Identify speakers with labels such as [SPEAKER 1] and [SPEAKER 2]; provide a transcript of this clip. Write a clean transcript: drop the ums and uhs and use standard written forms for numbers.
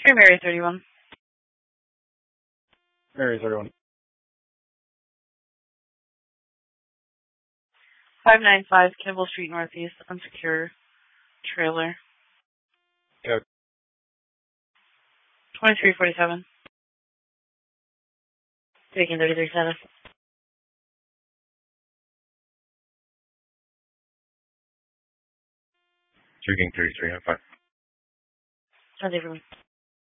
[SPEAKER 1] Hey, Mary 31.
[SPEAKER 2] Mary 31.
[SPEAKER 1] 595 Kimball Street Northeast, unsecure trailer.
[SPEAKER 2] Go.
[SPEAKER 1] 2347. Taking 33 status.
[SPEAKER 2] Taking 33, I'm fine.
[SPEAKER 1] 23.